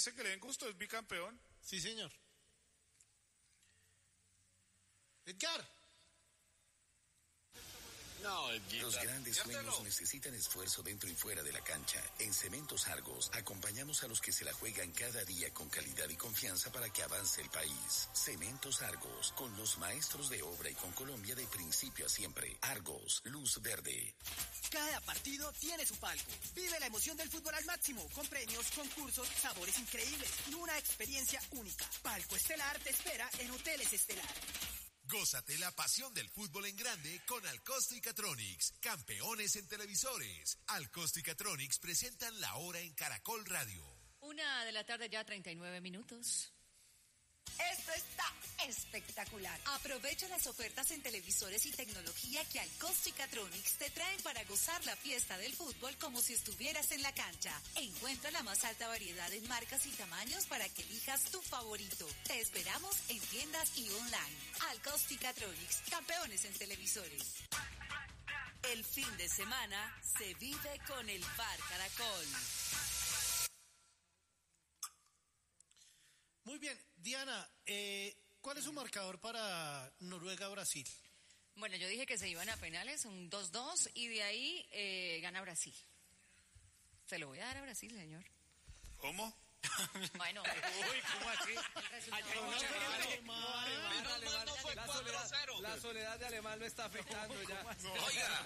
ese Grenco usted es bicampeón. Sí, señor. Edgar. No, los grandes sueños necesitan esfuerzo dentro y fuera de la cancha. En Cementos Argos acompañamos a los que se la juegan cada día con calidad y confianza para que avance el país. Cementos Argos, con los maestros de obra y con Colombia de principio a siempre. Argos, luz verde. Cada partido tiene su palco. Vive la emoción del fútbol al máximo, con premios, concursos, sabores increíbles y una experiencia única. Palco Estelar te espera en Hoteles Estelar. Gózate la pasión del fútbol en grande con Alcosto y Catronics, campeones en televisores. Alcosto y Catronics presentan La Hora en Caracol Radio. 1:00 p.m. ya 39 minutos. Esto está espectacular. Aprovecha las ofertas en televisores y tecnología que Alcosto y Catronics te traen para gozar la fiesta del fútbol como si estuvieras en la cancha. Encuentra la más alta variedad en marcas y tamaños para que elijas tu favorito. Te esperamos en tiendas y online. Alcosto y Catronics, campeones en televisores. El fin de semana se vive con el Bar Caracol. Muy bien, Diana, ¿cuál es su marcador para Noruega-Brasil? Bueno, yo dije que se iban a penales, un 2-2, y de ahí gana Brasil. Se lo voy a dar a Brasil, señor. ¿Cómo? Bueno. Uy, ¿cómo así? La soledad de Alemán lo está afectando ya. Oiga.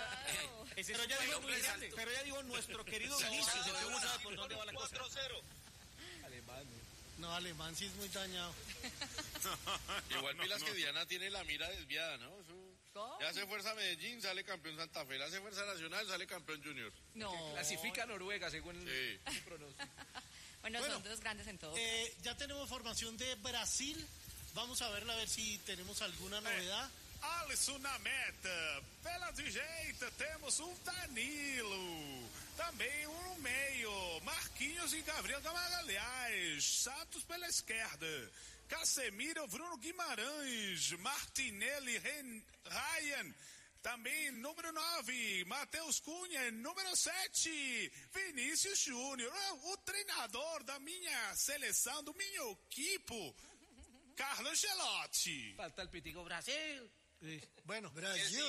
Pero ya digo nuestro querido Vinicius, que uno sabe por dónde va la cosa. 4-0. Alemán. No, Alemán sí es muy dañado. Igual pilas que Diana tiene la mira desviada, ¿no? ¿Cómo? Ya hace fuerza Medellín, sale campeón Santa Fe. Le hace fuerza Nacional, sale campeón Junior. No. Clasifica Noruega según el pronóstico. Bueno, son dos grandes en todo. Ya tenemos formación de Brasil. Vamos a verla, a ver si tenemos alguna novedad. Alisson na meta, pela direita temos Danilo, também no meio, Marquinhos e Gabriel Magalhães, Santos pela esquerda, Casemiro, Bruno Guimarães, Martinelli, Ryan, também número 9, Matheus Cunha, número 7, Vinícius Júnior, o treinador da minha seleção, do meu equipo, Carlo Ancelotti. Falta el pitico Brasil. Bueno, Brasil.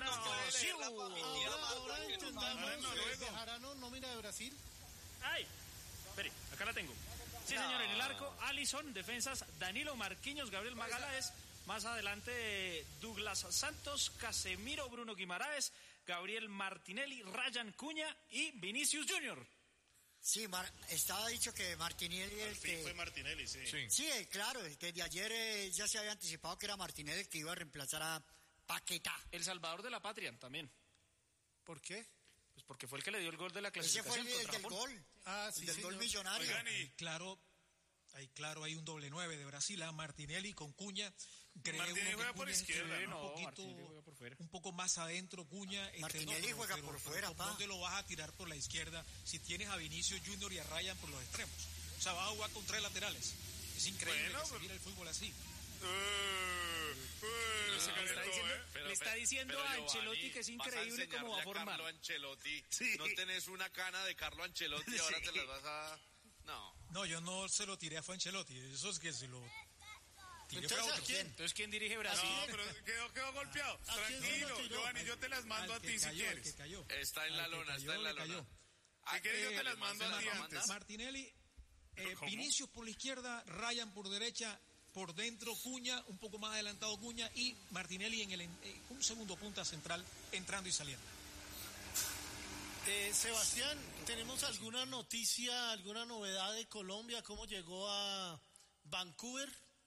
Ahora intentamos dejar a nómina de Brasil. ¡Ay! Espere, acá la tengo. Sí, señor, en el arco, Alisson, defensas, Danilo, Marquinhos, Gabriel Magalhães, más adelante Douglas Santos, Casemiro, Bruno Guimaraes, Gabriel Martinelli, Ryan Cunha y Vinicius Junior. Sí, estaba dicho que Martinelli fue Martinelli, sí. Sí, claro, desde ayer ya se había anticipado que era Martinelli el que iba a reemplazar a Paquetá. El salvador de la patria también. ¿Por qué? Pues porque fue el que le dio el gol de la clasificación. Ese fue el del gol. Sí, del gol millonario. Oigan, Hay un doble 9 de Brasil, Martinelli con Cuña. Martinelli juega por izquierda, un poco más adentro, Cuña. Martinelli juega por fuera, ¿por dónde lo vas a tirar por la izquierda si tienes a Vinicius Junior y a Ryan por los extremos? O sea, vas a jugar con 3 laterales. Es increíble seguir el fútbol así. Le está diciendo a Ancelotti que es increíble cómo va a formar. Carlo Ancelotti. No tenés una cana de Carlo Ancelotti, ahora te las vas a... No, yo no se lo tiré a Ancelotti, eso es que se lo tiré a otro. Entonces, ¿quién dirige Brasil? No, pero quedó golpeado. Tranquilo, Giovanni, yo te las mando a ti si quieres. Está en la lona, está en la lona. Si quieres, yo te las mando a ti antes. Martinelli, Vinicius por la izquierda, Ryan por derecha, por dentro Cuña, un poco más adelantado Cuña y Martinelli en un segundo punta central, entrando y saliendo. Sebastián, ¿tenemos alguna noticia, alguna novedad de Colombia? ¿Cómo llegó a Vancouver?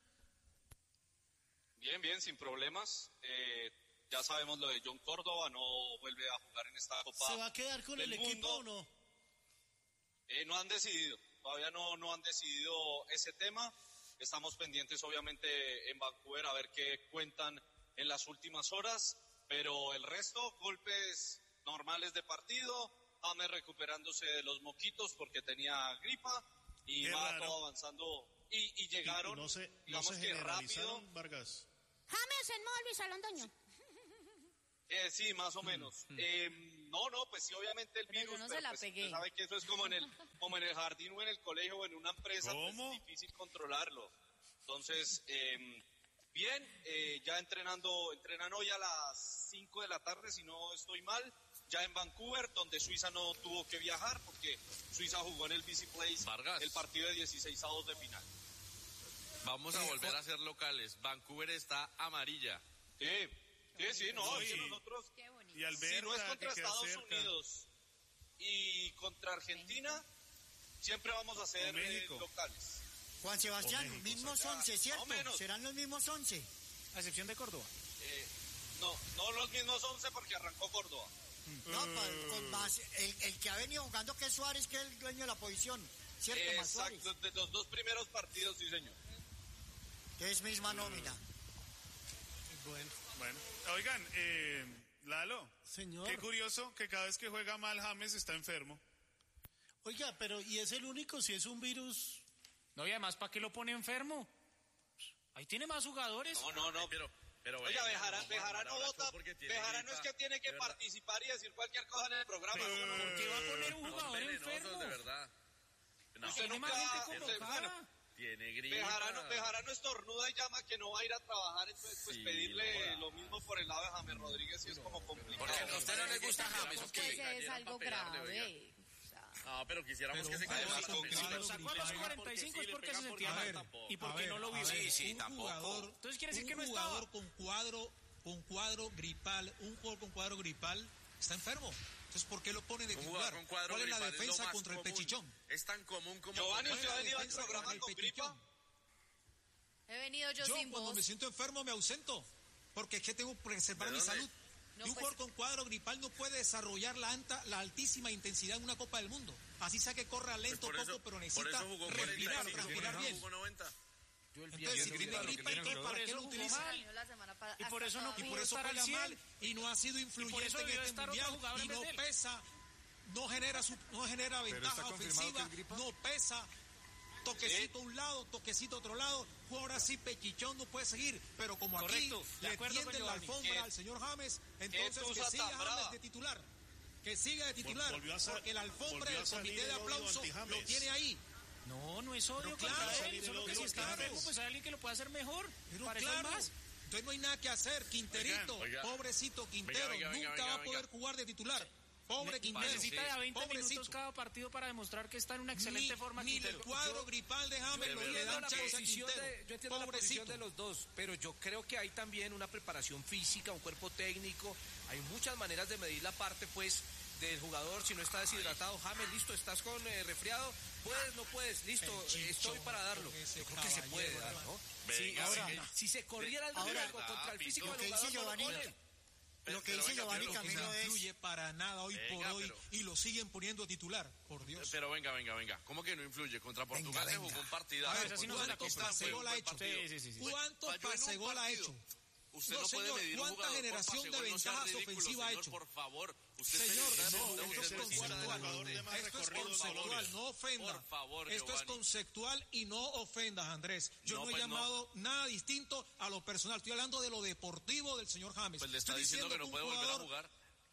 Bien, sin problemas. Ya sabemos lo de John Córdoba, no vuelve a jugar en esta Copa. ¿Se va a quedar con el equipo o no? No han decidido, todavía no han decidido ese tema. Estamos pendientes obviamente en Vancouver a ver qué cuentan en las últimas horas, pero el resto, golpes normales de partido, James recuperándose de los moquitos porque tenía gripa y va todo avanzando y llegaron, no se digamos que rápido. James en Luis Alondoño. Sí, más o menos. No, pues sí, obviamente el Pero virus, yo no pero se la pues, pegué. usted sabe que eso es como en el jardín o en el colegio o en una empresa, ¿Cómo? pues es difícil controlarlo. Entonces, bien, ya entrenan hoy a las 5 de la tarde, si no estoy mal, ya en Vancouver, donde Suiza no tuvo que viajar, porque Suiza jugó en el BC Place Vargas. el partido de 16avos de final. Vamos a volver a ser locales. Vancouver está amarilla. Sí, no, Oye, es que nosotros, Y Alberta, si no es contra que queda Estados cerca. Unidos y contra Argentina, siempre vamos a ser O México. locales. Juan Sebastián, México, mismos saca, 11, ¿cierto? más o menos. ¿Serán los mismos 11? A excepción de Córdoba. No los mismos 11 porque arrancó Córdoba. No, con más, el que ha venido jugando que es Suárez, que es el dueño de la posición, ¿cierto? Más Suárez, Exacto, de los 2 primeros partidos, sí señor. que es misma nómina. Bueno, oigan, Lalo. Señor. Qué curioso que cada vez que juega mal James está enfermo. Oiga, pero ¿y es el único si es un virus? No, y además, ¿para qué lo pone enfermo? Ahí tiene más jugadores. No. Pero Oiga, venga, Bejarano vota. Bejarano es que tiene que participar y decir cualquier cosa en el programa. ¿Por qué va a poner un jugador venenosos, enfermo? de verdad. No, Usted Tiene nunca- más gente usted- convocada. bueno, tiene gripa. Bejarano estornuda y llama que no va a ir a trabajar, entonces pues Sí, pedirle no jodas. lo mismo por el lado de James Rodríguez y es como complicado. Porque a usted no le gusta James, ¿o qué? Pues es Cayeron algo pa' pegarle, grave. oiga. No, pero quisiéramos que se Además, cayera con Si lo sacó a los 45 es porque se sentía A ver, mal. tampoco. ¿Y por qué no lo vio? Un jugador, Entonces quiere decir que un no estaba. jugador con cuadro gripal, un jugador con cuadro gripal está enfermo. Entonces, ¿por qué lo pone de Un titular? jugador con cuadro ¿Cuál es la gripal es lo defensa más contra el común. pechichón? Es tan común como... Giovanni, ¿Cuál es ¿usted la ha venido al defensa programa contra el con gripa? pechichón? He venido yo Yo sin cuando voz. me siento enfermo me ausento, porque es que tengo que preservar ¿De mi dónde? salud. No, Y un pues- jugador con cuadro gripal no puede desarrollar la altísima intensidad en una Copa del Mundo. Así sea que corra lento Pues por poco, eso- pero por necesita eso jugó respirar, 45, transpirar bien. jugó 90. Entonces, si tiene gripa, entonces, ¿para qué lo utiliza? La semana pasada, Y por hasta eso no Y todavía. por eso estar al juega 100. mal y no ha sido por influyente eso en debió este estar otro mundial jugador y en vez no de él. pesa, no genera ventaja ofensiva, no pesa. Toquecito a un lado, toquecito a otro lado, jugador así pechichón no puede seguir, pero como Correcto, aquí de le acuerdo con tienden la Giovanni. alfombra al señor James, entonces que tusa siga tan brava. James de titular, que siga de titular, Volvió a porque la alfombra volvió a del salir comité de el odio aplauso anti-James. lo tiene ahí. No es odio Pero contra claro, él. Solo que pero si está claro. enfermo, pues hay alguien que lo pueda hacer mejor. Pero Para eso claro, es más. entonces no hay nada que hacer. Quinterito, Oiga. pobrecito Quintero, Venga, nunca va a poder jugar de titular. Pobre Quintero. Necesita de a 20 pobrecito. minutos cada partido para demostrar que está en una excelente forma. Ni el Quintero. cuadro gripal de James Yo lo le entiendo dan la chance a Posición Quintero. yo entiendo la posición Pobrecito. de los dos, pero yo creo que hay también una preparación física, un cuerpo técnico, hay muchas maneras de medir la parte pues del jugador. Si no está deshidratado, James, listo, estás con resfriado, puedes, no puedes, listo, estoy para darlo. ese Yo creo que se puede dar, caballero, ¿no? Venga, Sí, venga. si se corriera el Ahora, riesgo contra el físico lo del que dice jugador, no lo Giovanni, ponen. lo que Pero dice venga, Giovanni pero lo que Camilo No es... influye para nada hoy por Venga, hoy pero- y lo siguen poniendo titular, por Dios. Pero venga. ¿Cómo que no influye? Contra Portugal se venga. jugó un A partidazo. ver, esa sí no se la ¿cuántos compra. pasegol ha hecho? Sí. ¿Cuántos Falló en un pasegol ha partido. hecho? Usted No, no puede señor, medir un ¿cuánta jugador por generación de pasegol? No sea ventajas ridículo, ofensivas ha señor, hecho? por favor. Usted Señor, se está no, desmontando, esto es usted está fuera de la conceptual. orden. Esto es recorrido en conceptual, Colombia. no ofenda. Por favor, Esto es Giovanni. conceptual y no ofendas, Andrés. Yo No, no he pues llamado nada distinto a lo personal. Estoy hablando de lo deportivo del señor James. Pues le está Estoy diciendo que no un puede volver a jugador jugar.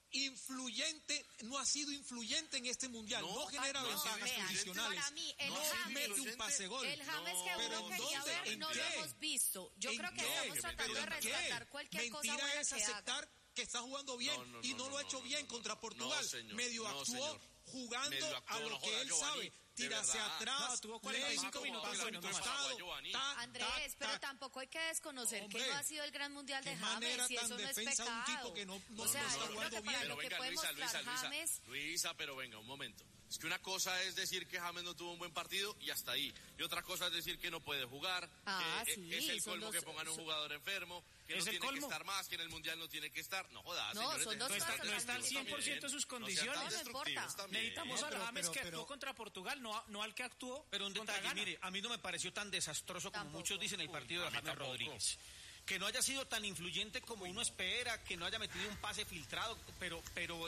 influyente, no ha sido influyente en este mundial, no, genera no, ventajas vean, posicionales, para mí, el no James- mete un pase gol. El James que Pero uno ¿en quería dónde? ver ¿En no lo qué? hemos visto. Yo ¿En creo que qué? estamos tratando de ¿En qué? rescatar cualquier cosa Mentira buena es que haga. aceptar que está jugando bien y no lo ha hecho bien contra Portugal. No, señor. Medio No, actuó señor. jugando Medio actuó, a lo no que joda, él Giovanni, sabe. de Tírase verdad. atrás, No, tuvo 45 lento, minutos, pase bueno, al no más. costado, Giovanni. Andrés, pero tampoco hay que desconocer Hombre, que no ha sido el gran mundial de qué manera James y tan eso no es defensa de un pecado. tipo que no O sea, está yo creo jugando que para bien. lo que puede mostrar James... Luisa, pero venga, un momento. Es que una cosa es decir que James no tuvo un buen partido y hasta ahí. Y otra cosa es decir que no puede jugar, que sí, es el son colmo dos- que pongan un jugador enfermo, que no ¿Es el tiene que colmo? estar más, que en el Mundial no tiene que estar. No jodas, No, señores, son dos dejen de cosas estar no está al destructivos 100% de sus también. condiciones. No sean tan No importa. destructivos también. Necesitamos No, al pero- James que pero- actuó contra Portugal, no al que actuó Pero un contra detalle, Ghana. mire, a mí no me pareció tan desastroso como Tampoco. muchos dicen el partido de a mí James tampoco. Rodríguez. Que no haya sido tan influyente como uno espera, que no haya metido un pase filtrado, pero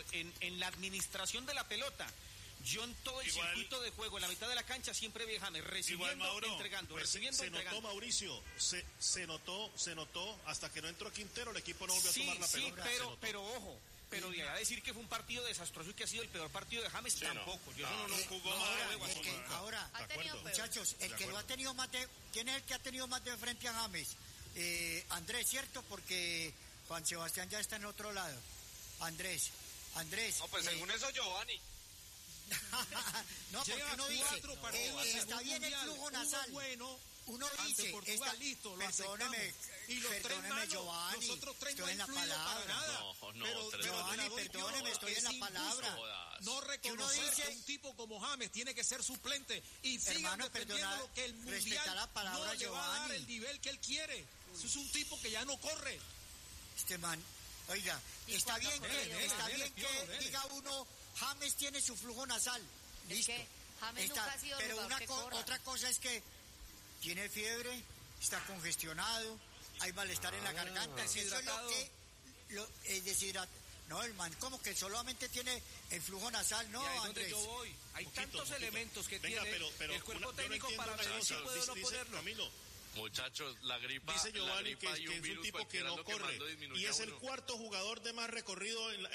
en la administración de la pelota, yo en todo el Igual- circuito de juego, en la mitad de la cancha, siempre vi a James recibiendo, Igual, Mauro, entregando, pues, recibiendo, se entregando. notó, Mauricio, se notó, hasta que no entró Quintero, el equipo no volvió a Sí, tomar la sí, pelota. se notó. pero ojo, pero de a decir que fue un partido desastroso y que ha sido el peor partido de James, tampoco. Yo no jugó ahora, muchachos, el que lo ha tenido más de... ¿Quién es el que ha tenido más de frente a James? Andrés, ¿cierto? Porque Juan Sebastián ya está en otro lado. Andrés. No, pues según eso, Giovanni. No, porque uno dice, está bien el flujo nasal. Uno dice, Portugal, listo, lo perdóneme, y los perdóneme, Giovanni, los otros 3 estoy en la palabra. Pero Giovanni, perdóneme, estoy en la palabra. No reconocer que un tipo como James tiene que ser suplente y sigan defendiendo lo que el Mundial no le va a dar el nivel que él quiere. Eso es un tipo que ya no corre. Este man, oiga, está bien que diga uno, James tiene su flujo nasal. Listo. Es que James nunca ha sido pero jugador que corra. otra cosa es que tiene fiebre, está congestionado, hay malestar en la garganta. Deshidratado. Eso es lo que deshidratado. No, el man como que solamente tiene el flujo nasal, ¿no, y ahí es Andrés? donde yo voy. Hay tantos elementos que Venga, tiene pero el cuerpo técnico no para medir si puede o no dice ponerlo. Camilo, Muchachos, la gripa. dice Giovanni que y es un virus tipo que cualquiera no es lo que corre más lo disminuye y es a el uno. cuarto jugador de más recorrido en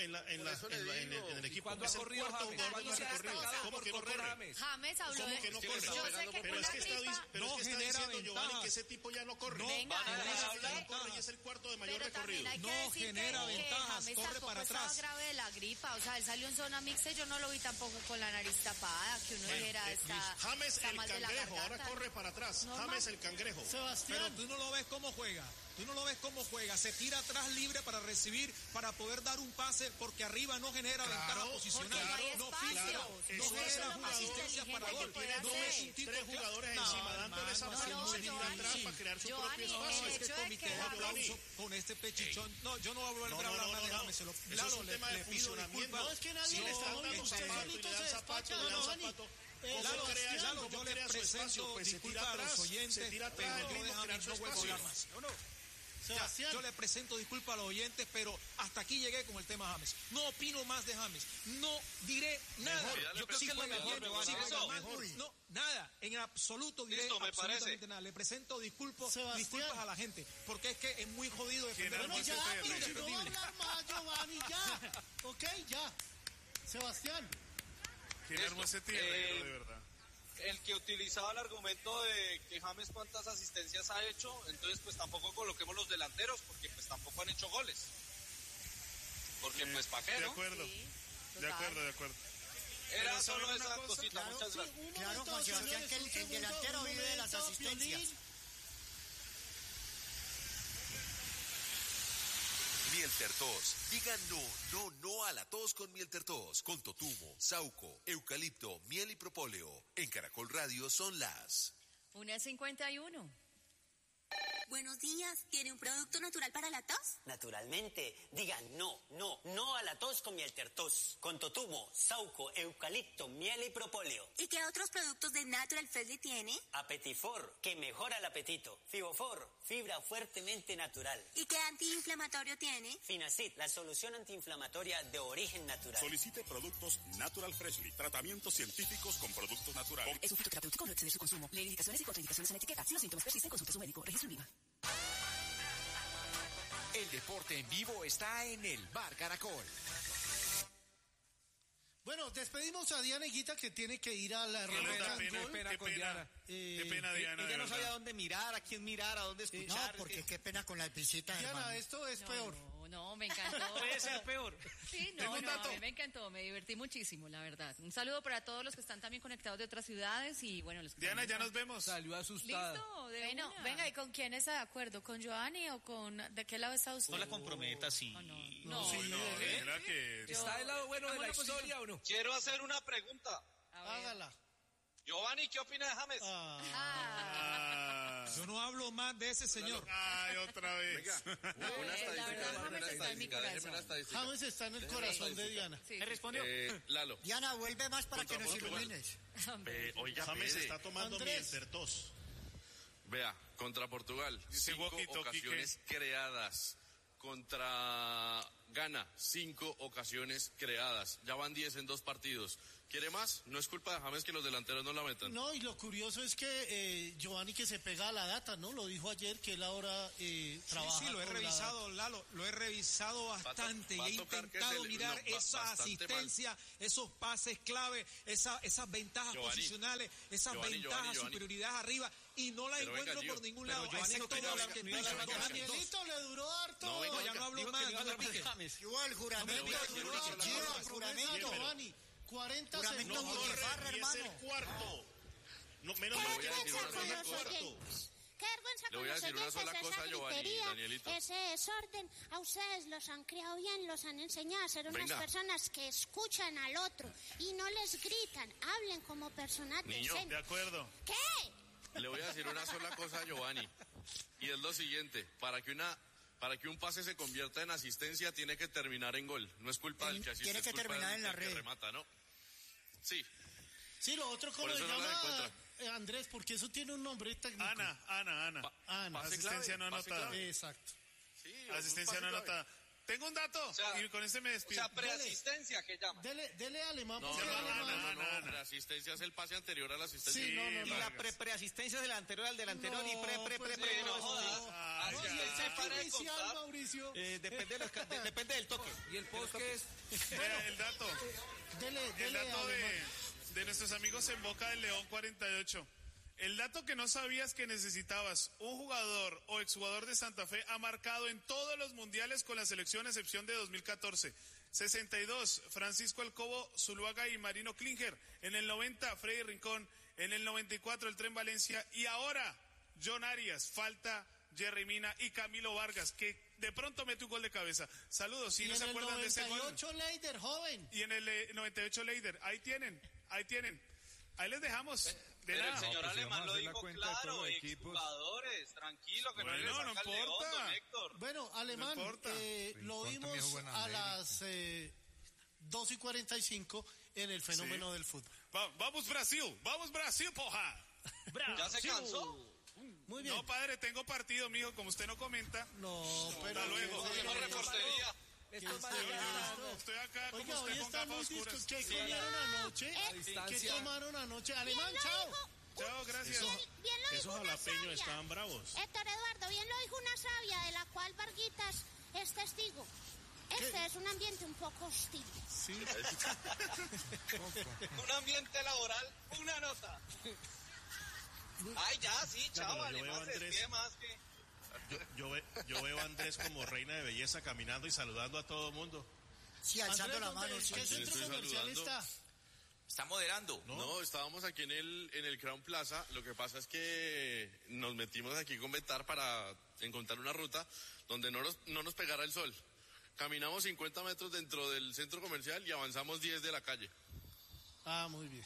el equipo. ¿Cuándo Es ha el corrido cuarto James? jugador de ¿Cuándo más se ha recorrido. destacado ¿Cómo por que no correr corre? James? James habló ¿Cómo de... que no Yo corre? sé que Pero con es la que está gripa... diciendo Giovanni que ese tipo ya no corre. Venga, no corre y es el cuarto de mayor pero también recorrido. hay que No decir genera que ventajas, James corre tampoco para estaba atrás. grave de la gripa, o sea, él salió en zona mixta y yo no lo vi tampoco con la nariz tapada, que uno dijera está James el mal de la cangrejo, ahora garganta. corre para atrás. Normal. James el cangrejo. Pero tú no lo ves cómo juega. Se tira atrás libre para recibir, para poder dar un pase, porque arriba no genera ventaja posicional. porque no hay no espacio. no Eso es genera lo más asistencia para inteligente gol. que puede No hacer. es un tipo Tres jugadores encima dándole esa mano y ir atrás para crear su propio espacio. el Este hecho de comité que de James- aplauso con este pechichón. No, yo no voy a volver a hablar más de James. Se lo Eso es Lalo, un le tema de pido funcionamiento. disculpas. No, es que nadie le está hablando, usted solito se despacha, Giovanni. Lalo, yo le presento disculpas a los oyentes, pero yo de James no vuelvo a hablar más. Sebastián. Yo le presento disculpas a los oyentes, pero hasta aquí llegué con el tema James. No opino más de James. No diré nada. Yo creo que es lo mejor, No, nada. En absoluto diré Listo, me absolutamente parece. nada. Le presento disculpas Sebastián. a la gente, porque es que es muy jodido defender Bueno, a ya, James. pero si no va a hablar más, Giovanni, ya. Ok, ya. Sebastián. ¿Quién armó ese tierrero, de verdad? El que utilizaba el argumento de que James cuántas asistencias ha hecho, entonces pues tampoco coloquemos los delanteros, porque pues tampoco han hecho goles. Porque pues ¿para qué, De no? acuerdo. Sí, De acuerdo. Era Pero solo ¿saben esa una cosa? cosita, muchas gracias. Claro, Juan Sebastián, que el delantero vive de las asistencias. Mielter Tos. Diga no a la tos con Mielter Tos. Con totumo, sauco, eucalipto, miel y propóleo. En Caracol Radio son las 1:51. Buenos días, ¿tiene un producto natural para la tos? Naturalmente, digan no a la tos con Mielter Tos, con totumo, sauco, eucalipto, miel y propóleo. ¿Y qué otros productos de Natural Freshly tiene? Apetifor, que mejora el apetito. Fibofor, fibra fuertemente natural. ¿Y qué antiinflamatorio tiene? Finacid, la solución antiinflamatoria de origen natural. Solicite productos Natural Freshly, tratamientos científicos con productos naturales. Es un fitoterapéutico, no exceder su consumo. Lee indicaciones y contraindicaciones en la etiqueta. Si los síntomas persisten, consulte a su médico. Registro INVIMA. El deporte en vivo está en el Bar Caracol. Bueno, despedimos a Diana Higuita, que tiene que ir a la Qué rueda. pena, Diana. Ella no sabía a dónde mirar, a quién mirar, a dónde escuchar. No, porque qué pena con las visitas, Diana, hermano. esto es peor. No, me encantó. Puede ser peor. Sí, Tengo un dato. a mí me encantó, me divertí muchísimo, la verdad. Un saludo para todos los que están también conectados de otras ciudades y bueno, los que Diana, están- ya nos vemos. Salió asustada. Listo, de Bueno, una. venga, ¿y con quién está de acuerdo? ¿Con Giovanni o con... ¿De qué lado está usted? No la comprometas, sí. Era que... ¿Está del lado bueno de la historia o no? Quiero hacer una pregunta. Hágala. Giovanni, ¿qué opina de James? Yo no hablo más de ese señor. Ay, otra vez. James está en el corazón de Diana. Sí. ¿Me respondió? Lalo. Diana, vuelve más para que Contra nos Portugal. ilumines. Oiga, James Pere, está tomando Andrés. Mieltertos. Vea, contra Portugal, Dice 5 walkie-talkie, ocasiones creadas. Contra Ghana, 5 ocasiones creadas. Ya van 10 en 2 partidos. ¿Quiere más? No es culpa de James que los delanteros no la metan. No, y lo curioso es que Giovanni que se pega a la data, ¿no? Lo dijo ayer que él ahora trabaja. Sí, lo he revisado, Lalo, lo he revisado bastante y he intentado mirar esa asistencia, esos pases clave, esas ventajas posicionales, esas ventajas, superioridad arriba, y no la encuentro por ningún lado. Danielito le duró harto. No, ya no hablo más, no me piques. Igual juramento, Giovanni. 40 segundos. No, es el cuarto. No, menos mal que Qué vergüenza con los oyentes, esa gritería, ese desorden. A ustedes los han criado bien, los han enseñado a ser unas personas que escuchan al otro y no les gritan, hablen como personas decentes. De acuerdo. ¿Qué? Le voy a decir una sola cosa a Giovanni, y es lo siguiente: para que un pase se convierta en asistencia, tiene que terminar en gol. No es culpa del que asiste, tiene que terminar en la red. Que remata, ¿no? Sí. Sí, lo otro, ¿cómo se llama, Andrés? Porque eso tiene un nombre técnico. Ana. Asistencia no anotada. Exacto. Sí, asistencia no anotada. Tengo un dato, y con este me despido. O sea, preasistencia, que llama. Dele Alemán. No, preasistencia es el pase anterior a la asistencia. Sí, y la preasistencia es del anterior al del anterior y Mauricio. Depende del toque. Y el post que es... El dato. El dato de nuestros amigos en Boca del León 48. El dato que no sabías que necesitabas: un jugador o exjugador de Santa Fe ha marcado en todos los mundiales con la selección, a excepción de 2014. 62, Francisco Alcobo, Zuluaga y Marino Klinger. En el 90, Freddy Rincón. En el 94, el Tren Valencia. Y ahora, John Arias. Falta Jerry Mina y Camilo Vargas, que de pronto mete un gol de cabeza. Saludos, si no se acuerdan de ese gol. Y en el 98 Leider, joven. Y en el 98 Leider. Ahí tienen. Ahí les dejamos. Pero el señor Alemán lo dijo claro, jugadores, tranquilo, que no le saca el León, don Héctor. Bueno, Alemán, lo vimos a las 2:45 en el fenómeno del fútbol. Vamos Brasil, poja. ¿Ya se cansó? Muy bien. No, padre, tengo partido, mijo, como usted no comenta. No, pero luego. Hacemos reportería. Estoy acá como Oiga, usted hoy con están gafas muy oscuras. ¿Qué comieron anoche? ¿Qué tomaron anoche? Alemán, chao. Chao, gracias. Bien lo dijo Esos una jalapeños sabia. estaban bravos. Héctor Eduardo, bien lo dijo una sabia de la cual Varguitas es testigo. Este es un ambiente un poco hostil. Sí. Un ambiente laboral, una nota. Ay, ya, sí, chao, Alemán, ¿qué más que...? Yo veo a Andrés como reina de belleza caminando y saludando a todo el mundo. Sí, alzando la mano. ¿Qué centro comercial está? Está moderando. No, estábamos aquí en el Crown Plaza. Lo que pasa es que nos metimos aquí con Betar para encontrar una ruta donde no nos pegara el sol. Caminamos 50 metros dentro del centro comercial y avanzamos 10 de la calle. Ah, muy bien.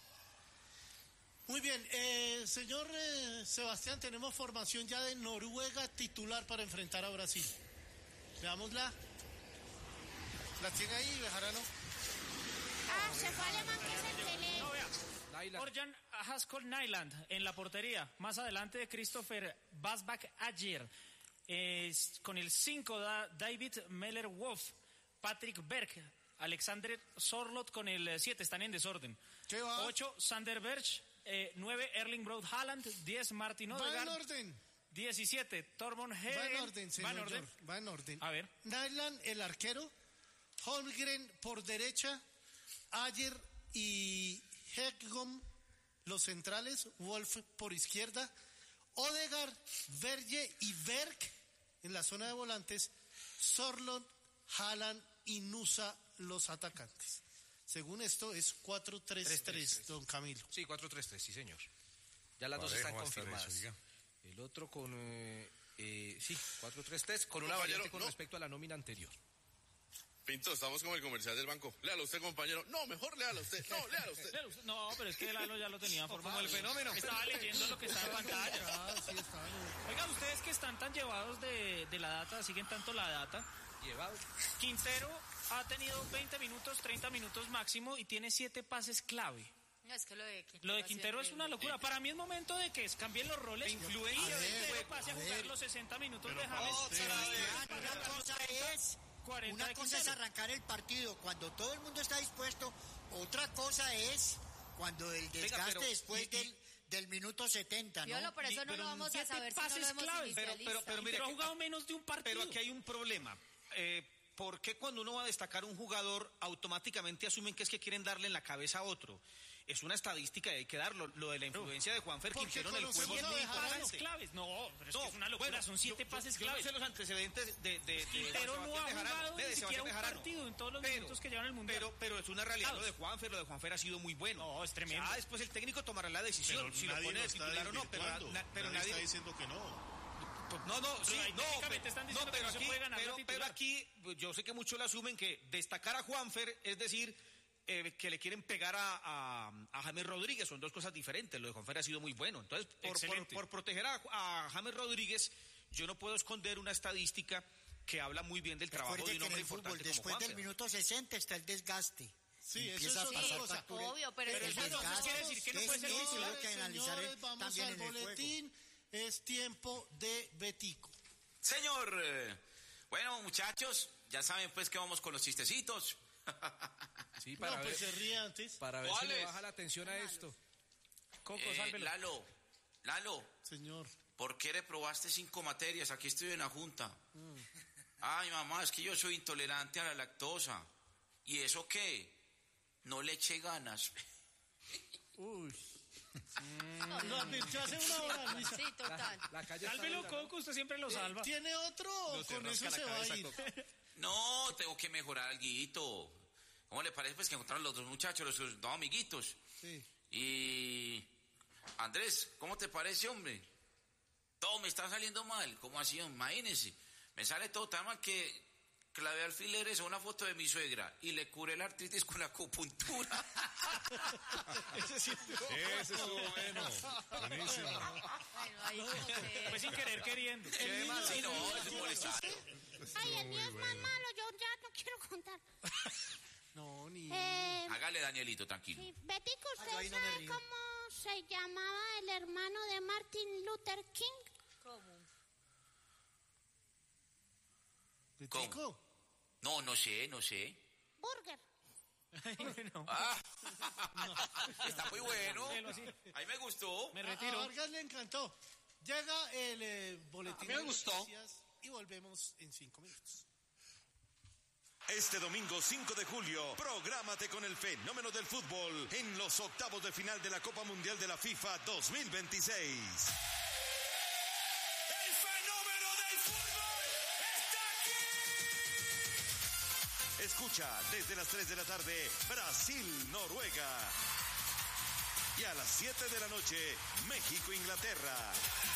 Muy bien, señor Sebastián, tenemos formación ya de Noruega titular para enfrentar a Brasil. Veámosla. ¿La tiene ahí, Bejarano? Se fue Alemán, que es el tele. No, vea. Orjan Haskell Nyland en la portería. Más adelante Christopher Basbach ayer. Con el 5 David Meller-Wolf, Patrick Berg, Alexander Sorloth con el 7, están en desorden. 8 Sander Berg, 9 Erling Braut Haaland, 10 Martin Odegaard. Va en orden. 17 Tormund Hegel. Va en orden, señor. Va en orden. A ver. Nyland, el arquero. Holmgren por derecha. Ayer y Hegom, los centrales. Wolf por izquierda. Odegaard, Verge y Berg en la zona de volantes. Sorloth, Haaland y Nusa, los atacantes. Según esto es 4-3-3, don Camilo. Sí, 4-3-3, sí, señor. Ya las dos están confirmadas. El otro con... sí, 4-3-3, con una variante con respecto a la nómina anterior. Pinto, estamos como el comercial del banco. Léalo usted, compañero. No, mejor léalo usted. No, léalo usted. No, pero es que Lalo ya lo tenía formado. El fenómeno. Estaba leyendo lo que está en pantalla. Oigan, ustedes que están tan llevados de la data, siguen tanto la data. Llevados. Quintero ha tenido 20 minutos, 30 minutos máximo y tiene 7 pases clave. No, es que lo de Quintero es una locura. Para mí es momento de que cambien los roles. Influencia de Quintero pase a jugar los 60 minutos de James. Una cosa es arrancar el partido cuando todo el mundo está dispuesto. Otra cosa es cuando el desgaste después del minuto 70, ¿no? Piolo, por eso no lo vamos a saber si no lo hemos inicialista. Pero mira, ha jugado menos de un partido. Pero aquí hay un problema. ¿Por qué cuando uno va a destacar un jugador automáticamente asumen que es que quieren darle en la cabeza a otro? Es una estadística y hay que darlo. Lo de la influencia de Juanfer Quintero en el juego es muy importante. Claves. No, pero es que es una locura. Bueno, son 7 pases claves. Yo no sé los antecedentes de Quintero no ha jugado ni siquiera un partido en todos los minutos que llevan el Mundial. Pero es una realidad lo de Juanfer ha sido muy bueno. No, es tremendo. Ya después el técnico tomará la decisión si lo pone de titular o no. Pero nadie está diciendo que no. Pero aquí yo sé que muchos le asumen que destacar a Juanfer es decir que le quieren pegar a James Rodríguez. Son dos cosas diferentes. Lo de Juanfer ha sido muy bueno. Entonces, por proteger a James Rodríguez, yo no puedo esconder una estadística que habla muy bien del trabajo de un hombre importante como después del minuto 60 está el desgaste. Sí, eso es otra cosa. Obvio, pero eso no quiere decir que no puede ser titular. Señores, vamos al boletín. Es tiempo de Betico. Señor, bueno, muchachos, ya saben pues que vamos con los chistecitos. Sí, para ver, pues se ríe antes. Para ver si le baja la atención a esto. Coco, Lalo. Señor. ¿Por qué reprobaste 5 materias? Aquí estoy en la junta. Ay, mamá, es que yo soy intolerante a la lactosa. ¿Y eso qué? No le eché ganas. Uy. Lo advirtió hace una hora, Luisa. Sí, total. Sálvelo, Coco, usted siempre lo salva. ¿Tiene otro? Con eso se va a ir. No, tengo que mejorar alguito. ¿Cómo le parece pues que encontraron los dos muchachos, los dos amiguitos? Sí. Y... Andrés, ¿cómo te parece, hombre? Todo me está saliendo mal. ¿Cómo así? Imagínense. Me sale todo tan mal que clavé alfileres a una foto de mi suegra y le curé la artritis con la acupuntura. Ese estuvo bueno. Buenísimo. Pues sin querer queriendo. Sí, no, es molestar. Ay, el mío es más malo, yo ya no quiero contar. No, ni... Hágale, Danielito, tranquilo. Sí. Betico, ¿usted sabe cómo se llamaba el hermano de Martin Luther King? ¿Cómo? ¿Betico? No sé. Burger. Está muy bueno. A mí me gustó. Me retiro. A Vargas le encantó. Llega el boletín me gustó. Y volvemos en 5 minutos. Este domingo 5 de julio, prográmate con el fenómeno del fútbol en los octavos de final de la Copa Mundial de la FIFA 2026. ¡El fenómeno del fútbol está aquí! Escucha desde las 3 de la tarde, Brasil-Noruega. Y a las 7 de la noche, México-Inglaterra.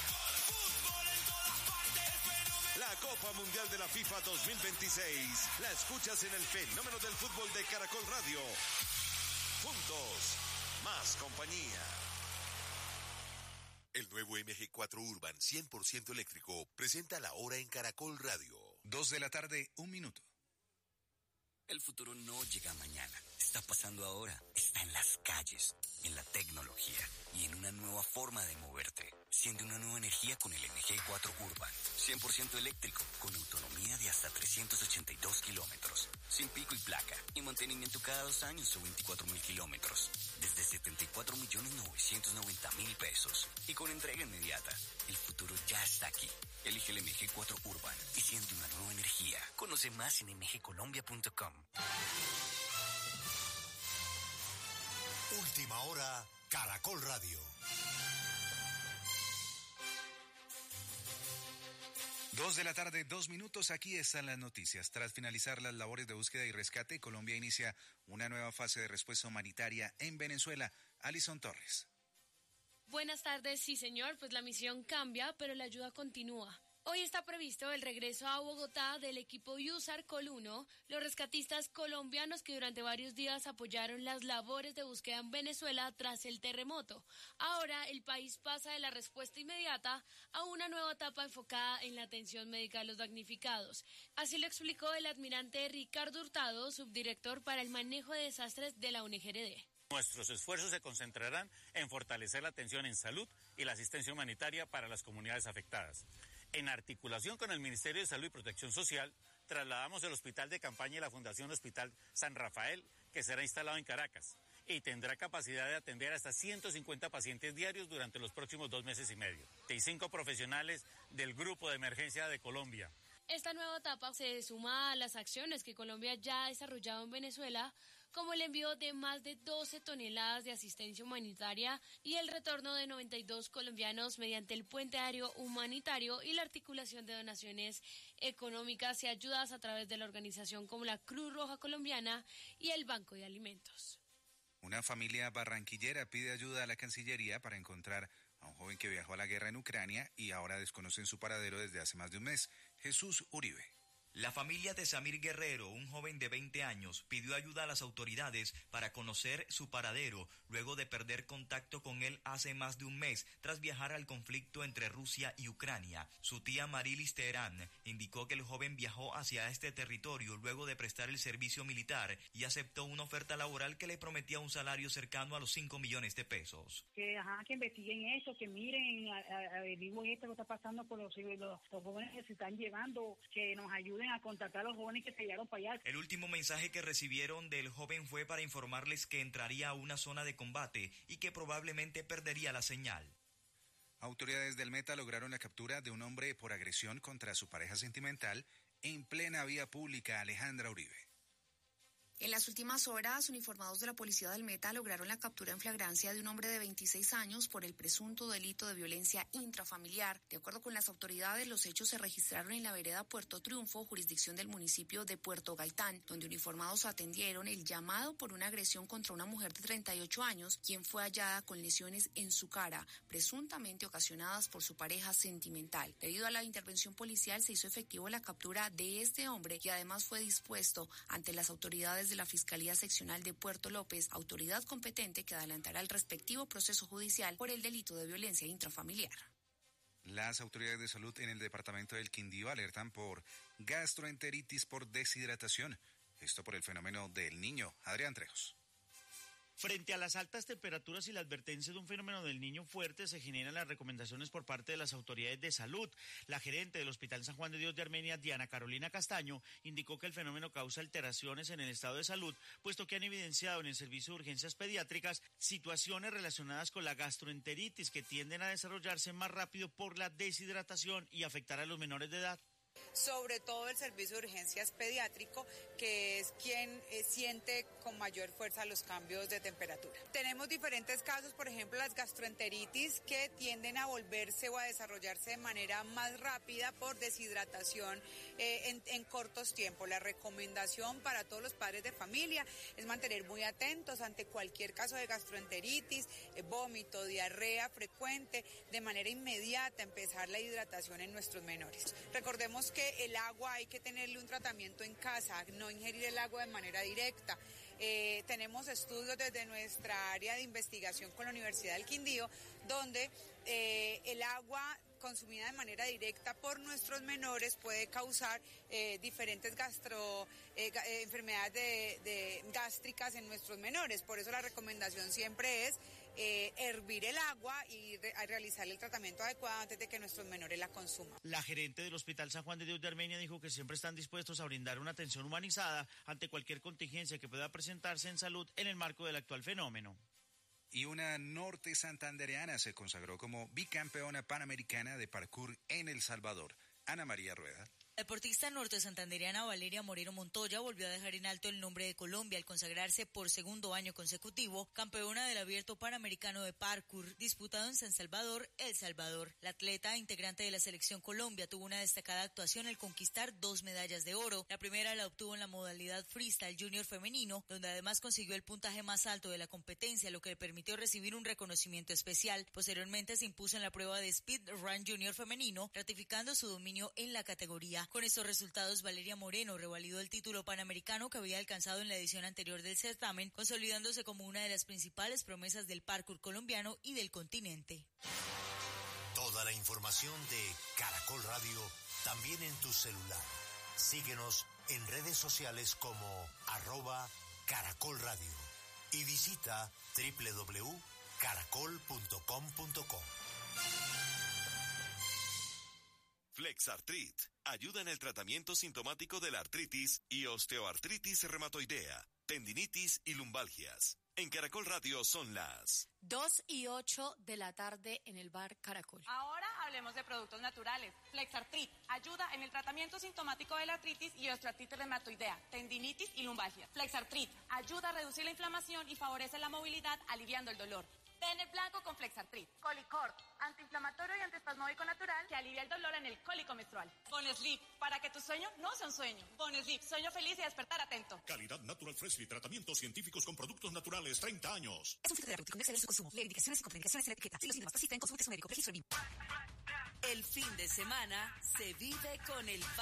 La Copa Mundial de la FIFA 2026 la escuchas en el fenómeno del fútbol de Caracol Radio. Juntos, más compañía. El nuevo MG4 Urban 100% eléctrico presenta la hora en Caracol Radio. 2:01 p.m. El futuro no llega mañana, está pasando ahora, está en las calles, en la tecnología y en una nueva forma de moverte. Siente una nueva energía con el MG4 Urban, 100% eléctrico, con autonomía de hasta 382 kilómetros, sin pico y placa, y mantenimiento cada 2 años o 24.000 kilómetros, desde 74.990.000 pesos, y con entrega inmediata. El futuro ya está aquí. Elige el MG4 Urban y siente una nueva energía. Conoce más en mgcolombia.com. Última hora, Caracol Radio. 2:02 p.m. Aquí están las noticias. Tras finalizar las labores de búsqueda y rescate, Colombia inicia una nueva fase de respuesta humanitaria en Venezuela. Alison Torres. Buenas tardes, sí señor, pues la misión cambia, pero la ayuda continúa. Hoy está previsto el regreso a Bogotá del equipo USAR Col 1, los rescatistas colombianos que durante varios días apoyaron las labores de búsqueda en Venezuela tras el terremoto. Ahora el país pasa de la respuesta inmediata a una nueva etapa enfocada en la atención médica de los damnificados. Así lo explicó el almirante Ricardo Hurtado, subdirector para el manejo de desastres de la UNGRD. Nuestros esfuerzos se concentrarán en fortalecer la atención en salud y la asistencia humanitaria para las comunidades afectadas. En articulación con el Ministerio de Salud y Protección Social, trasladamos el hospital de campaña y la Fundación Hospital San Rafael, que será instalado en Caracas y tendrá capacidad de atender hasta 150 pacientes diarios durante los próximos 2 meses y medio. Y 5 profesionales del Grupo de Emergencia de Colombia. Esta nueva etapa se suma a las acciones que Colombia ya ha desarrollado en Venezuela, como el envío de más de 12 toneladas de asistencia humanitaria y el retorno de 92 colombianos mediante el puente aéreo humanitario y la articulación de donaciones económicas y ayudas a través de la organización como la Cruz Roja Colombiana y el Banco de Alimentos. Una familia barranquillera pide ayuda a la Cancillería para encontrar a un joven que viajó a la guerra en Ucrania y ahora desconocen su paradero desde hace más de un mes. Jesús Uribe. La familia de Samir Guerrero, un joven de 20 años, pidió ayuda a las autoridades para conocer su paradero luego de perder contacto con él hace más de un mes tras viajar al conflicto entre Rusia y Ucrania. Su tía Marilis Teherán indicó que el joven viajó hacia este territorio luego de prestar el servicio militar y aceptó una oferta laboral que le prometía un salario cercano a los 5 millones de pesos. Que investiguen esto, que miren, averigüen esto que está pasando con los jóvenes que se están llevando, que nos ayuden a contactar a los jóvenes que se llegaron para allá. El último mensaje que recibieron del joven fue para informarles que entraría a una zona de combate y que probablemente perdería la señal. Autoridades del Meta lograron la captura de un hombre por agresión contra su pareja sentimental en plena vía pública. Alejandra Uribe. En las últimas horas, uniformados de la Policía del Meta lograron la captura en flagrancia de un hombre de 26 años por el presunto delito de violencia intrafamiliar. De acuerdo con las autoridades, los hechos se registraron en la vereda Puerto Triunfo, jurisdicción del municipio de Puerto Gaitán, donde uniformados atendieron el llamado por una agresión contra una mujer de 38 años, quien fue hallada con lesiones en su cara, presuntamente ocasionadas por su pareja sentimental. Debido a la intervención policial, se hizo efectivo la captura de este hombre y además fue dispuesto ante las autoridades de la Fiscalía Seccional de Puerto López, autoridad competente que adelantará el respectivo proceso judicial por el delito de violencia intrafamiliar. Las autoridades de salud en el departamento del Quindío alertan por gastroenteritis por deshidratación. Esto por el fenómeno del Niño. Adrián Trejos. Frente a las altas temperaturas y la advertencia de un fenómeno del Niño fuerte, se generan las recomendaciones por parte de las autoridades de salud. La gerente del Hospital San Juan de Dios de Armenia, Diana Carolina Castaño, indicó que el fenómeno causa alteraciones en el estado de salud, puesto que han evidenciado en el servicio de urgencias pediátricas situaciones relacionadas con la gastroenteritis que tienden a desarrollarse más rápido por la deshidratación y afectar a los menores de edad. Sobre todo el servicio de urgencias pediátrico, que es quien siente con mayor fuerza los cambios de temperatura. Tenemos diferentes casos, por ejemplo, las gastroenteritis, que tienden a volverse o a desarrollarse de manera más rápida por deshidratación en cortos tiempos. La recomendación para todos los padres de familia es mantener muy atentos ante cualquier caso de gastroenteritis, vómito, diarrea frecuente, de manera inmediata empezar la hidratación en nuestros menores. Recordemos que el agua hay que tenerle un tratamiento en casa, no ingerir el agua de manera directa. Tenemos estudios desde nuestra área de investigación con la Universidad del Quindío, donde el agua consumida de manera directa por nuestros menores puede causar diferentes enfermedades gástricas en nuestros menores. Por eso la recomendación siempre es hervir el agua y realizar el tratamiento adecuado antes de que nuestros menores la consuman. La gerente del Hospital San Juan de Dios de Armenia dijo que siempre están dispuestos a brindar una atención humanizada ante cualquier contingencia que pueda presentarse en salud en el marco del actual fenómeno. Y una norte santandereana se consagró como bicampeona panamericana de parkour en El Salvador. Ana María Rueda. La deportista norte santandereana Valeria Moreno Montoya volvió a dejar en alto el nombre de Colombia al consagrarse por segundo año consecutivo campeona del Abierto Panamericano de Parkour disputado en San Salvador, El Salvador. La atleta, integrante de la selección Colombia, tuvo una destacada actuación al conquistar 2 medallas de oro. La primera la obtuvo en la modalidad freestyle junior femenino, donde además consiguió el puntaje más alto de la competencia, lo que le permitió recibir un reconocimiento especial. Posteriormente se impuso en la prueba de speed run junior femenino, ratificando su dominio en la categoría. Con estos resultados, Valeria Moreno revalidó el título panamericano que había alcanzado en la edición anterior del certamen, consolidándose como una de las principales promesas del parkour colombiano y del continente. Toda la información de Caracol Radio también en tu celular. Síguenos en redes sociales como @Caracol Radio y visita www.caracol.com.co. Flexartrit ayuda en el tratamiento sintomático de la artritis y osteoartritis reumatoidea, tendinitis y lumbalgias. En Caracol Radio son las 2:08 de la tarde en el bar Caracol. Ahora hablemos de productos naturales. Flexartrit ayuda en el tratamiento sintomático de la artritis y osteoartritis reumatoidea, tendinitis y lumbalgia. Flexartrit ayuda a reducir la inflamación y favorece la movilidad, aliviando el dolor. Ten el blanco con Flexartrit. Colicort, antiinflamatorio y antiespasmódico natural que alivia el dolor en el cólico menstrual. Bonesleep, para que tu sueño no sea un sueño. Bonesleep, sueño feliz y despertar atento. Calidad Natural Freshly, tratamientos científicos con productos naturales, 30 años. Es un fitoterapéutico, no exceder su consumo. Lee indicaciones y contraindicaciones en la etiqueta. Si los síntomas persisten, consulte a su médico. Registro BIM. El fin de semana se vive con el